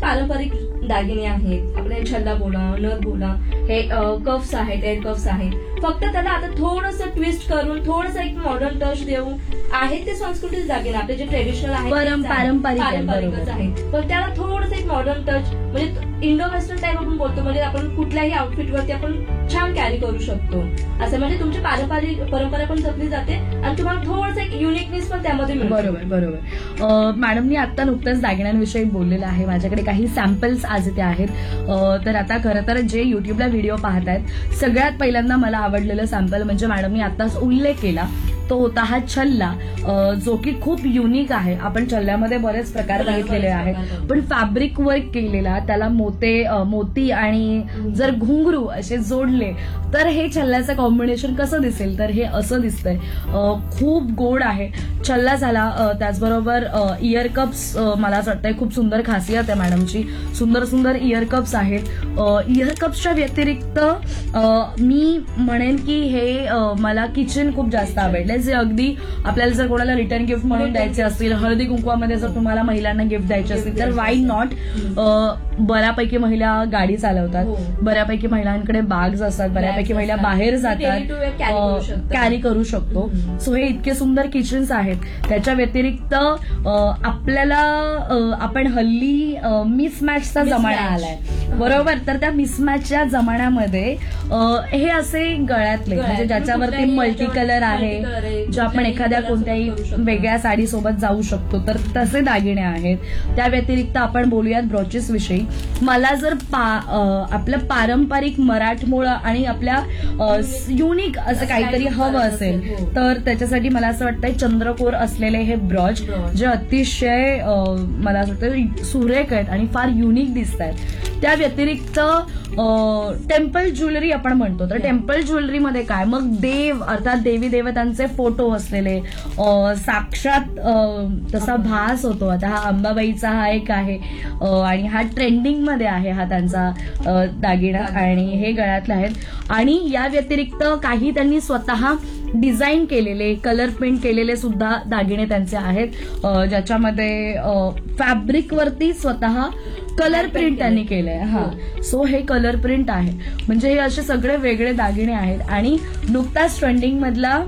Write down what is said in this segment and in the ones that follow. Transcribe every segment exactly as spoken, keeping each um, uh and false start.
पारंपरिक दागिने आहेत, आपले छल्ला बोला, नथ बोला, हे कफ्स आहेत, एअर कफ्स आहेत. फक्त त्याला आता थोडंसं ट्विस्ट करून थोडंसं एक मॉडर्न टच देऊन आहेत ते संस्कृतीचे दागिने आपले जे ट्रेडिशनल आहेत पारंपरिक पारंपरिकच आहेत, पण त्याला थोडंसं एक मॉडर्न टच म्हणजे इंडो वेस्टर्न टाईप आपण बोलतो, म्हणजे आपण कुठल्याही आउटफिटवरती आपण छान कॅरी करू शकतो असं. म्हणजे तुमची पारंपरिक परंपरा पण जपली जाते आणि तुम्हाला थोडंसं एक युनिकनेस पण त्यामध्ये मिळतो. बरोबर बरोबर. मॅडमनी आता नुकत्याच दागिन्यांविषयी बोललेलं आहे. माझ्याकडे काही सॅम्पल्स आज इथे आहेत. तर आता खरं तर जे युट्यूबला व्हिडिओ पाहतायत सगळ्यात पहिल्यांदा मला आवडलेलं सॅम्पल म्हणजे मॅडमनी आताच उल्लेख केला तो होता हा छल्ला, जो की खूप युनिक आहे. आपण छल्ल्यामध्ये बरेच प्रकार बघितलेले आहेत, पण फॅब्रिक वर्क केलेला, त्याला मोते मोती आणि जर घुंगरू असे जोडले तर हे छल्ल्याचं कॉम्बिनेशन कसं दिसेल, तर हे असं दिसतंय. खूप गोड आहे छल्ला झाला. त्याचबरोबर इयर कप्स मला असं वाटतंय खूप सुंदर खासियत आहे मॅडमची. सुंदर सुंदर इयर कप्स आहेत. इयर कप्सच्या व्यतिरिक्त मी म्हणेन की हे मला किचन खूप जास्त आवडले, जे अगदी आपल्याला जर कोणाला रिटर्न गिफ्ट म्हणून द्यायचे असतील, हळदी कुंकवामध्ये जर तुम्हाला महिलांना गिफ्ट द्यायचे असतील तर वाय नॉट. बऱ्यापैकी महिला गाडी चालवतात, बऱ्यापैकी महिलांकडे बॅग्स असतात, बऱ्यापैकी महिला बाहेर जातात, कॅरी करू शकतो. सो हे इतके सुंदर किचन्स आहेत. त्याच्या व्यतिरिक्त आपल्याला आपण हल्ली मिसमॅचचा जमाना आलाय बरोबर, तर त्या मिसमॅचच्या जमान्यामध्ये हे असे गळ्यातले म्हणजे ज्याच्यावरती मल्टी कलर आहे, जे आपण एखाद्या कोणत्याही वेगळ्या साडी सोबत जाऊ शकतो, तर तसे दागिने आहेत. त्या व्यतिरिक्त आपण बोलूयात ब्रॉचेस विषयी. मला जर आपलं पारंपरिक मराठमोळं आणि आपल्या युनिक असं काहीतरी हवं असेल तर त्याच्यासाठी मला असं वाटतंय चंद्रकोर असलेले हे ब्रॉच जे अतिशय मला असं वाटतं सुरेख आहेत आणि फार युनिक दिसत आहेत. त्या व्यतिरिक्त टेम्पल ज्वेलरी आपण म्हणतो, तर टेम्पल ज्वेलरीमध्ये काय मग देव अर्थात देवी देवतांचे फोटो असलेले साक्षात तसा भास होतो. आता हा अंबाबाईचा हा एक आहे आणि हा ट्रेंडिंग मध्ये आहे हा त्यांचा दागिना आणि हे गळ्यातले आहेत. आणि या व्यतिरिक्त काही त्यांनी स्वतः डिझाईन केलेले कलर पेंट केलेले सुद्धा दागिने त्यांचे आहेत, ज्याच्यामध्ये फॅब्रिकवरती स्वतः कलर प्रिंट त्यांनी केलंय. हा सो हे कलर प्रिंट आहे. म्हणजे हे असे सगळे वेगळे दागिने आहेत. आणि नुकताच ट्रेंडिंग मधला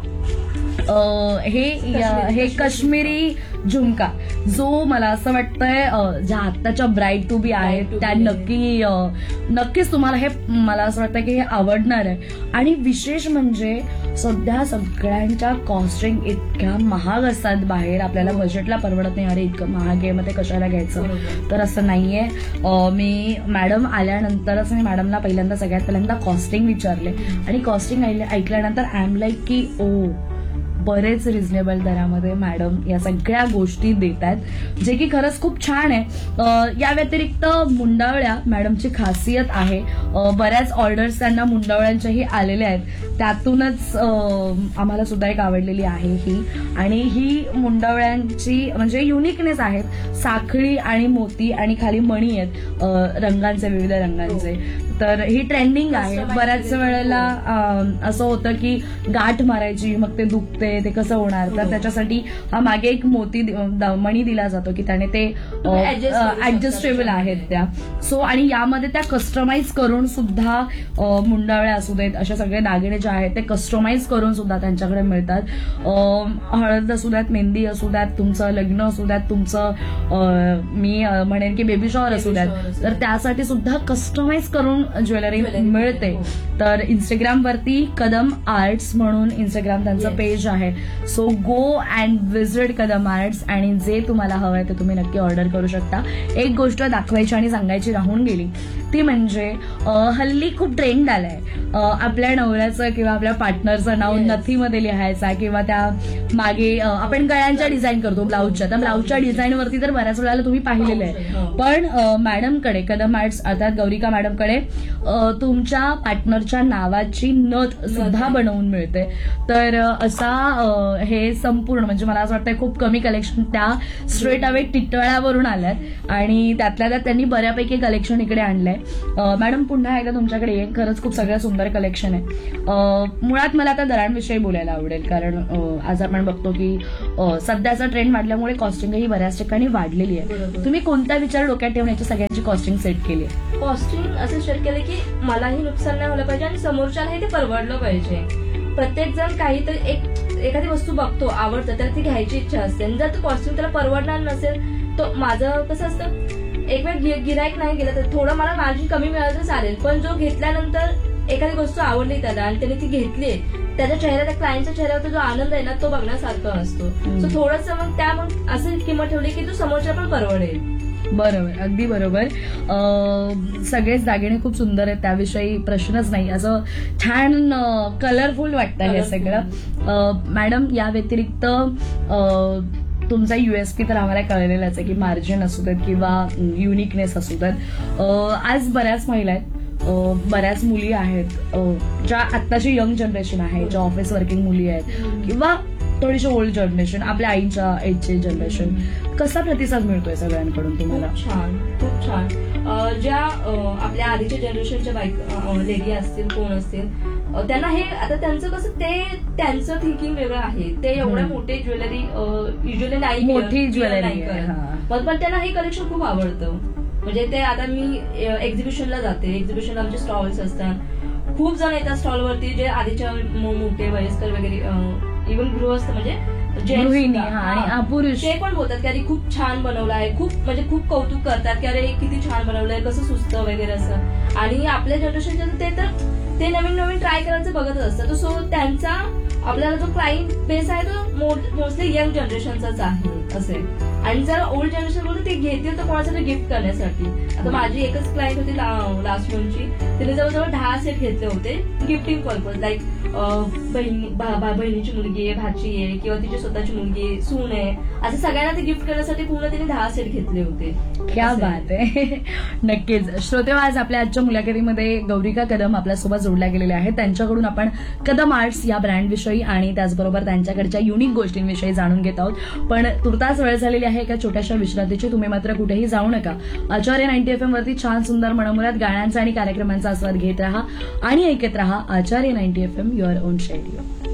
हे हे काश्मीरी झुमका जो मला असं वाटतंय ज्या आत्ताच्या ब्राईड टू बी आहेत त्या नक्की नक्कीच तुम्हाला हे मला असं वाटतं की हे आवडणार आहे. आणि विशेष म्हणजे सध्या सगळ्यांच्या कॉस्टिंग इतक्या महाग असतात बाहेर, आपल्याला बजेटला परवडत नाही. अरे इतकं महाग आहे मग ते कशाला घ्यायचं, तर असं नाहीये. मी मॅडम आल्यानंतरच मी मॅडमला पहिल्यांदा सगळ्यात पहिल्यांदा कॉस्टिंग विचारले आणि कॉस्टिंग ऐकल्यानंतर आय एम लाईक की ओ बरेच रिझनेबल दरामध्ये मॅडम या सगळ्या गोष्टी देतात, जे की खरंच खूप छान आहे. या व्यतिरिक्त मुंडावळ्या मॅडमची खासियत आहे. बऱ्याच ऑर्डर्स त्यांना मुंडावळ्यांच्याही आलेल्या आहेत, त्यातूनच आम्हाला सुद्धा एक आवडलेली आहे ही. आणि ही मुंडावळ्यांची म्हणजे युनिकनेस आहेत. साखळी आणि मोती आणि खाली मणी आहेत रंगांचे, विविध रंगांचे. तर ही ट्रेंडिंग आहे. बऱ्याच वेळेला असं होतं की गाठ मारायची मग ते दुखते, ते कसं होणार, तर त्याच्यासाठी हा मागे एक मोती मणी दिला जातो की त्याने ते ऍडजस्टेबल आहेत त्या. सो आणि यामध्ये त्या कस्टमाइज करून सुद्धा मुंडावळ्या असू देत अशा सगळे दागिने जे आहेत ते कस्टमाइज करून सुद्धा त्यांच्याकडे मिळतात. हळद असू द्यात, मेहंदी असू द्यात, तुमचं लग्न असू द्यात, तुमचं मी म्हणेन की बेबी शॉवर असू द्यात, तर त्यासाठी सुद्धा कस्टमाइज करून ज्वेलरी मिळते. तर इंस्टाग्राम वरती कदम आर्ट्स म्हणून इंस्टाग्राम त्यांचं पेज आहे. So go and visit Kadam arts आणि जे तुम्हाला हवंय ते तुम्ही नक्की ऑर्डर करू शकता. एक गोष्ट दाखवायची आणि सांगायची राहून गेली ती म्हणजे हल्ली खूप ट्रेंड आलाय आपल्या नवऱ्याचं किंवा आपल्या पार्टनरचं नाव नथीमध्ये लिहायचा किंवा त्या मागे आपण गळ्यांच्या डिझाईन करतो ब्लाऊजच्या, त्या ब्लाऊजच्या डिझाईनवरती तर बऱ्याच वेळेला तुम्ही पाहिलेलं आहे. पण मॅडमकडे कदम आर्ट्स अर्थात गौरिका मॅडमकडे तुमच्या पार्टनरच्या नावाची नथ सुद्धा बनवून मिळते. तर असा हे संपूर्ण म्हणजे मला असं वाटतं खूप कमी कलेक्शन त्या स्ट्रेट अवे टिटवाळ्यावरून आल्यात आणि त्यातल्या त्यात त्यांनी बऱ्यापैकी कलेक्शन इकडे आणलंय. अं, मॅडम पुन्हा एकदा तुमच्याकडे येईन. खरंच खूप सगळं सुंदर कलेक्शन आहे. अं, मुळात मला आता दरांविषयी बोलायला आवडेल, कारण अं, आज आपण बघतो की अं, सध्याचा ट्रेंड वाढल्यामुळे कॉस्टिंगही बऱ्याच ठिकाणी वाढलेली आहे. बरोबर. तुम्ही कोणता विचार डोक्यात ठेवून याची सगळ्यांची कॉस्टिंग सेट केली आहे? कॉस्टिंग असं सेट केलं की मलाही नुकसान नाही व्हायला पाहिजे आणि समोरच्यालाही ते परवडलं पाहिजे. प्रत्येक जण काहीतरी एक एखादी वस्तू बघतो, आवडतं, त्याला ती घ्यायची इच्छा असते आणि जर तो कॉस्ट्युम त्याला परवडणार नसेल, तो माझं कसं असतं, एक वेळ गिराईक नाही गेलं तर थोडं मला मार्जिन कमी मिळालं तर चालेल, पण जो घेतल्यानंतर एखादी वस्तू आवडली त्याला आणि त्याने ती घेतली, त्याच्या चेहऱ्यात, त्या क्लायंटच्या चेहऱ्यावर जो आनंद आहे ना, तो बघण्यासारखा असतो. सो थोडंसं मग त्या मग असं किंमत ठेवली की तो समोरच्या पण परवडेल. बरोबर, अगदी बरोबर. अं, सगळेच दागिने खूप सुंदर आहेत, त्याविषयी प्रश्नच नाही. असं छान कलरफुल वाटतं हे सगळं. अं, मॅडम, या व्यतिरिक्त अं, तुमचा युएसपी तर आम्हाला कळलेलाच आहे की मार्जिन असू देत किंवा युनिकनेस असू देत. अं, आज बऱ्याच महिला आहेत, अं, बऱ्याच मुली आहेत, अं, ज्या आत्ताची यंग जनरेशन आहे, ज्या ऑफिस वर्किंग मुली आहेत किंवा थोडीशी ओल्ड जनरेशन, आपल्या आईच्या एजचे जनरेशन, कसा प्रतिसाद मिळतोय सगळ्यांकडून तुम्हाला? खूप छान, खूप छान. अं, ज्या अं, आपल्या आधीच्या जनरेशनच्या बाईक लेडी असतील, कोण असतील, अं, त्यांना हे आता त्यांचं कसं, ते त्यांचं थिंकिंग वेगळं आहे. ते एवढे मोठे ज्वेलरी युजली नाही, मोठी ज्वेलरी नाही आहे, करत. हा. पण पण त्यांना हे कलेक्शन खूप आवडतं. म्हणजे ते आता मी एक्झिबिशनला जाते, एक्झिबिशनला आमचे स्टॉल्स असतात, खूप जण येतात स्टॉलवरती जे आधीच्या मो- मोठे वयस्कर वगैरे, इव्हन गृहस्थ म्हणजे gents गृहिणी, सुद्धा. हा, आणि हा. पुरुष. ते पण बोलतात की अरे खूप छान बनवलं आहे, खूप म्हणजे खूप कौतुक करतात की अरे किती छान बनवलंय, कसं सुचतं वगैरे असं. आणि आपल्या जनरेशनचे ते तर ते नवीन नवीन ट्राय करायचं बघतच असतात. सो त्यांचा आपल्याला जो क्लायंट बेस आहे तो मोस्टली यंग जनरेशनचाच आहे असे. आणि जर ओल्ड जनरेशन बोलतो ते घेतील तर कोणासाठी गिफ्ट करण्यासाठी. आता माझी एकच क्लायंट होती लास्ट मंथची, तिने जवळजवळ दहा सेट घेतले होते गिफ्टिंग पर्पज, लाईक बहिणी भा- भा- बहिणीची मुलगी आहे, भाची आहे किंवा तिची स्वतःची मुलगी आहे, सून आहे, असं सगळ्यांना ते गिफ्ट करण्यासाठी पूर्ण तिने दहा सेट घेतले होते. क्या असं आहे. बात आहे. नक्कीच श्रोते, आज आपल्या आजच्या मुलाखतीमध्ये गौरिका कदम आपल्यासोबत जोडल्या गेलेल्या आहेत. त्यांच्याकडून आपण कदम आर्ट्स या ब्रँडविषयी आणि त्याचबरोबर त्यांच्याकडच्या युनिक गोष्टींविषयी जाणून घेत आहोत. पण तुर्तास वेळ झालेली आहे एका छोट्याशा विश्रांतीची. तुम्ही मात्र कुठेही जाऊ नका. आचार्य नाईन्टी एफ एम वरती छान सुंदर मनमुराद गाण्यांचा आणि कार्यक्रमांचा आस्वाद घेत राहा आणि ऐकत राहा आचार्य ninety F M, your on radio.